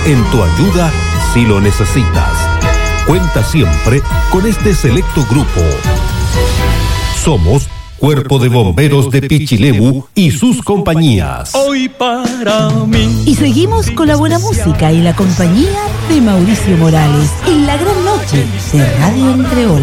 en tu ayuda si lo necesitas. Cuenta siempre con este selecto grupo. Somos Cuerpo de Bomberos de Pichilemu y sus compañías. Hoy para mí. Y seguimos con la buena música y la compañía de Mauricio Morales en la gran noche de Radio Entre Olas.